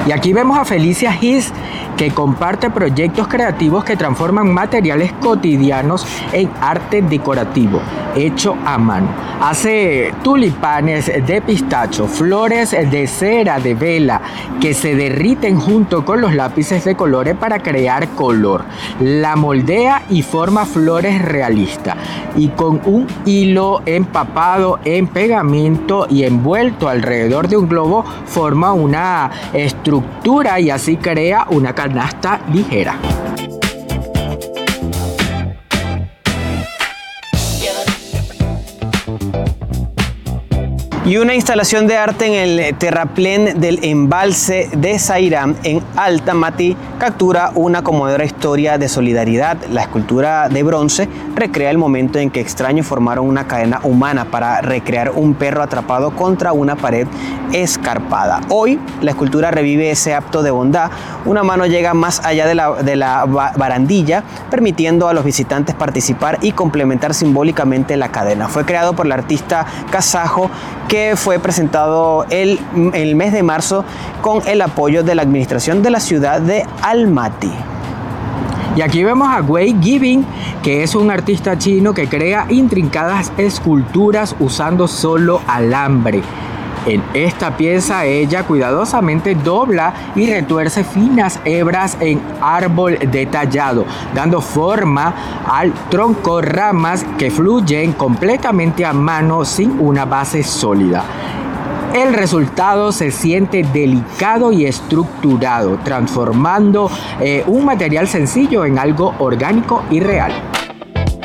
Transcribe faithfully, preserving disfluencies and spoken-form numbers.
Y aquí vemos a Felicia His, que comparte proyectos creativos que transforman materiales cotidianos en arte decorativo, hecho a mano. Hace tulipanes de pistacho, flores de cera de vela que se derriten junto con los lápices de colores para crear color. La moldea y forma flores realistas. Y con un hilo empapado en pegamento y envuelto alrededor de un globo, forma una estructura y así crea una canasta ligera. Y una instalación de arte en el terraplén del embalse de Sairán en Alta-Matí captura una conmovedora historia de solidaridad. La escultura de bronce recrea el momento en que extraños formaron una cadena humana para recrear un perro atrapado contra una pared escarpada. Hoy la escultura revive ese acto de bondad. Una mano llega más allá de la, de la barandilla, permitiendo a los visitantes participar y complementar simbólicamente la cadena. Fue creado por el artista kazajo, que fue presentado el, el mes de marzo con el apoyo de la administración de la ciudad de Almaty. Y aquí vemos a Wei Yibing, que es un artista chino que crea intrincadas esculturas usando solo alambre. En esta pieza ella cuidadosamente dobla y retuerce finas hebras en árbol detallado, dando forma al tronco, ramas que fluyen completamente a mano sin una base sólida. El resultado se siente delicado y estructurado, transformando eh, un material sencillo en algo orgánico y real.